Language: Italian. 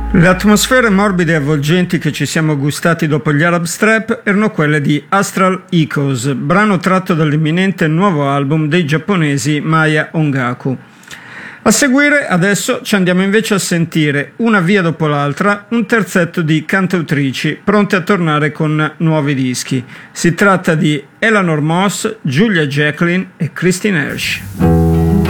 Le atmosfere morbide e avvolgenti che ci siamo gustati dopo gli Arab Strap erano quelle di Astral Echoes, brano tratto dall'imminente nuovo album dei giapponesi Maya Ongaku. A seguire, adesso, ci andiamo invece a sentire, una via dopo l'altra, un terzetto di cantautrici pronte a tornare con nuovi dischi. Si tratta di Eleanor Moss, Julia Jacqueline e Christine Hersh.